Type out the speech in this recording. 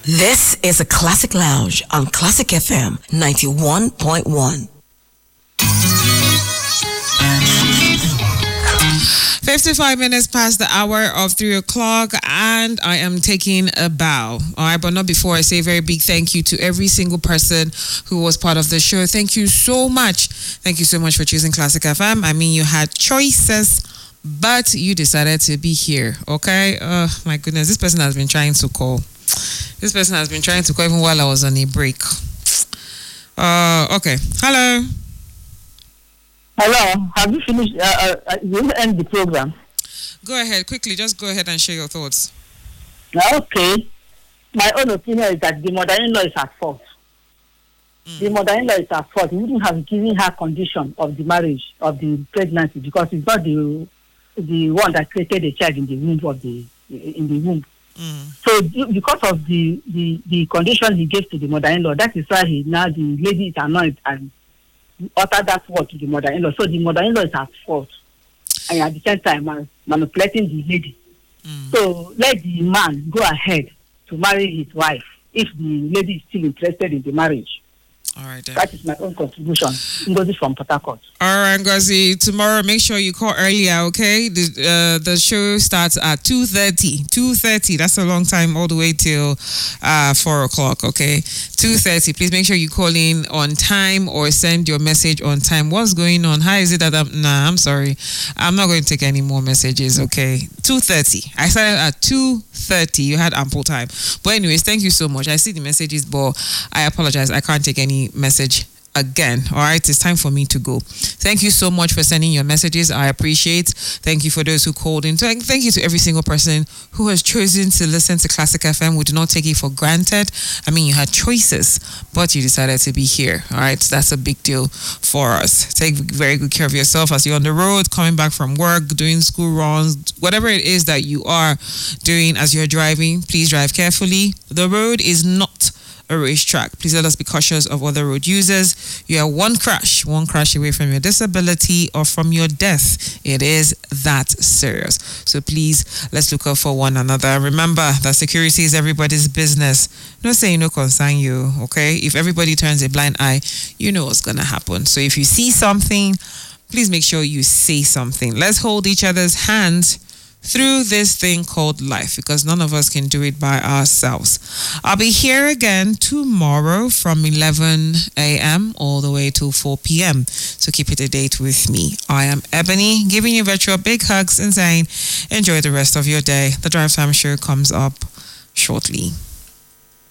This is a Classic Lounge on Classic FM 91.1. 55 minutes past the hour of 3 o'clock, and I am taking a bow. All right, but not before I say a very big thank you to every single person who was part of the show. Thank you so much. Thank you so much for choosing Classic FM. I mean, you had choices, but you decided to be here, okay? My goodness, this person has been trying to call. This person has been trying to call even while I was on a break. Okay. Hello. Hello. Have you finished? You end the program. Go ahead. Quickly, just go ahead and share your thoughts. Okay. My own opinion is that the mother-in-law is at fault. The mother-in-law is at fault. He wouldn't have given her condition of the marriage, of the pregnancy, because it's not the one that created the child in the womb. So because of the condition he gave to the mother-in-law, that is why the lady is annoyed and utter that word to the mother-in-law. So the mother-in-law is at fault, and at the same time manipulating the lady. So let the man go ahead to marry his wife if the lady is still interested in the marriage. All right, then. That is my own contribution. Ngozi from Port Harcourt. All right, Ngozi. Tomorrow, make sure you call earlier, okay? The show starts at 2:30. 2:30. That's a long time, all the way till 4 o'clock, okay? 2:30. Please make sure you call in on time or send your message on time. What's going on? How is it that I'm sorry. I'm not going to take any more messages, okay? 2:30. I started at 2:30. You had ample time. But anyways, thank you so much. I see the messages, but I apologize. I can't take any message again. All right, it's time for me to go. Thank you so much for sending your messages. I appreciate. Thank you for those who called in. Thank you to every single person who has chosen to listen to Classic FM. We do not take it for granted. I mean, you had choices, but you decided to be here. All right, that's a big deal for us. Take very good care of yourself as you're on the road, coming back from work, doing school runs, whatever it is that you are doing as you're driving. Please drive carefully. The road is not a racetrack. Please let us be cautious of other road users. You are one crash away from your disability or from your death. It is that serious. So please, let's look out for one another. Remember that security is everybody's business. No saying no concern you, okay? If everybody turns a blind eye, you know what's gonna happen. So if you see something, please make sure you say something. Let's hold each other's hands through this thing called life, because none of us can do it by ourselves. I'll be here again tomorrow from 11 a.m. all the way till 4 p.m. So keep it a date with me. I am Ebony, giving you virtual big hugs and saying enjoy the rest of your day. The Drive Time Show comes up shortly.